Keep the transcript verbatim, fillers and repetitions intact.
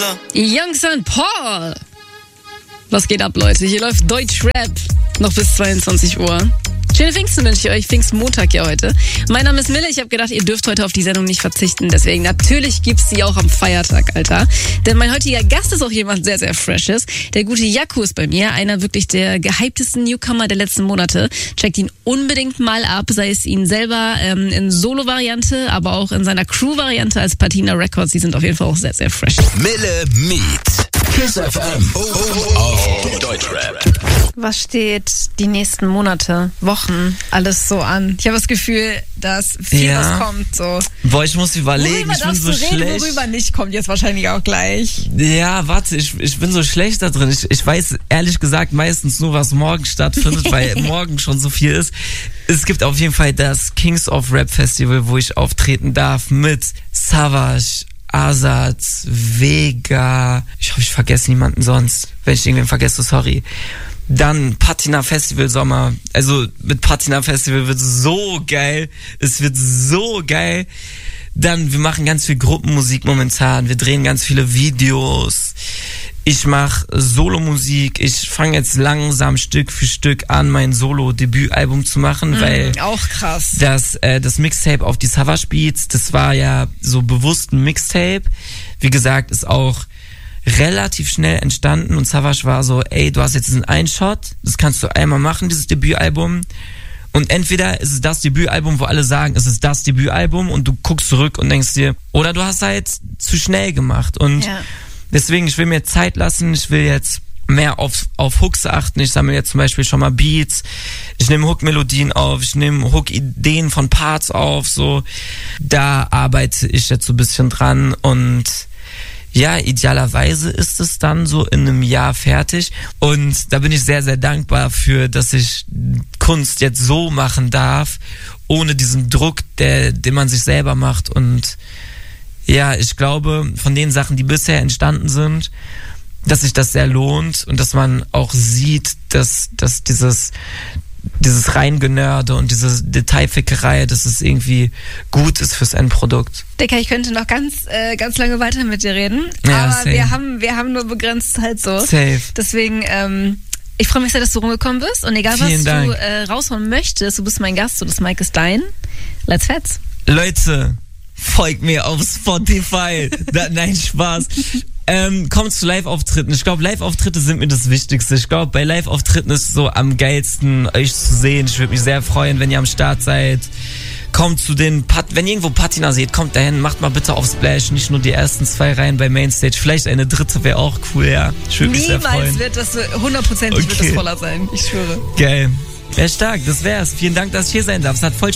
Miller. Young Saint Paul. Was geht ab, Leute? Hier läuft Deutschrap noch bis zweiundzwanzig Uhr. Schöne Pfingsten wünsche ich euch. Pfingstmontag ja heute. Mein Name ist Mille. Ich habe gedacht, ihr dürft heute auf die Sendung nicht verzichten. Deswegen natürlich gibt's sie auch am Feiertag, Alter. Denn mein heutiger Gast ist auch jemand sehr, sehr Freshes. Der gute Jaco ist bei mir. Einer wirklich der gehyptesten Newcomer der letzten Monate. Checkt ihn unbedingt mal ab. Sei es ihn selber ähm, in Solo-Variante, aber auch in seiner Crew-Variante als Patina Records. Die sind auf jeden Fall auch sehr, sehr fresh. Mille Meet. Kiss F M. Oh, oh, oh. Deutschrap. Was steht die nächsten Monate, Wochen, alles so an? Ich habe das Gefühl, dass viel Ja. was kommt. So. Boah, ich muss überlegen, Worüber ich bin darfst so du reden, schlecht. worüber nicht, kommt jetzt wahrscheinlich auch gleich. Ja, warte, ich, ich bin so schlecht da drin. Ich, ich weiß ehrlich gesagt meistens nur, was morgen stattfindet, weil morgen schon so viel ist. Es gibt auf jeden Fall das Kings of Rap Festival, wo ich auftreten darf mit Savage, Azad, Vega. Ich hoffe, ich vergesse niemanden sonst. Wenn ich irgendwen vergesse, sorry. Dann Patina Festival Sommer. Also mit Patina Festival wird so geil. Es wird so geil. Dann, wir machen ganz viel Gruppenmusik momentan. Wir drehen ganz viele Videos. Ich mache Solomusik. Ich fange jetzt langsam Stück für Stück an, mein Solo-Debütalbum zu machen, Mhm, weil auch krass. das, äh, das Mixtape auf die Savage Beats, das war ja so bewusst ein Mixtape. Wie gesagt, ist auch relativ schnell entstanden und Savage war so, ey, du hast jetzt diesen einen Shot, das kannst du einmal machen, dieses Debütalbum. Und entweder ist es das Debütalbum, wo alle sagen, es ist das Debütalbum und du guckst zurück und denkst dir, oder du hast halt zu schnell gemacht. Und Ja. deswegen, ich will mir Zeit lassen, ich will jetzt mehr auf, auf Hooks achten. Ich sammle jetzt zum Beispiel schon mal Beats, ich nehme Hook-Melodien auf, ich nehme Hook-Ideen von Parts auf, so. Da arbeite ich jetzt so ein bisschen dran und ja, idealerweise ist es dann so in einem Jahr fertig und da bin ich sehr, sehr dankbar für, dass ich Kunst jetzt so machen darf, ohne diesen Druck, der, den man sich selber macht. Und ja, ich glaube, von den Sachen, die bisher entstanden sind, dass sich das sehr lohnt und dass man auch sieht, dass, dass dieses dieses Reingenörde und diese Detailfickerei, dass es irgendwie gut ist fürs Endprodukt. Dicker, ich könnte noch ganz, äh, ganz lange weiter mit dir reden, Ja, aber same. wir haben, wir haben nur begrenzt Zeit so. Safe. Deswegen, ähm, ich freue mich sehr, dass du rumgekommen bist und egal Vielen was Dank. du äh, raushauen möchtest, du bist mein Gast und das Mic ist dein. Let's fetz. Leute, folgt mir auf Spotify. da, nein, Spaß. Ähm, kommt zu Live-Auftritten. Ich glaube, Live-Auftritte sind mir das Wichtigste. Ich glaube, bei Live-Auftritten ist es so am geilsten, euch zu sehen. Ich würde mich sehr freuen, wenn ihr am Start seid. Kommt zu den, Pat- wenn ihr irgendwo Patina seht, kommt dahin, macht mal bitte auf Splash, nicht nur die ersten zwei Reihen bei Mainstage. Vielleicht eine dritte wäre auch cool, ja. Ich würde mich sehr Niemals freuen. wird das, hundertprozentig wird Okay. das voller sein, ich schwöre. Geil. Ja, stark, das wär's. Vielen Dank, dass ich hier sein darf. Es hat voll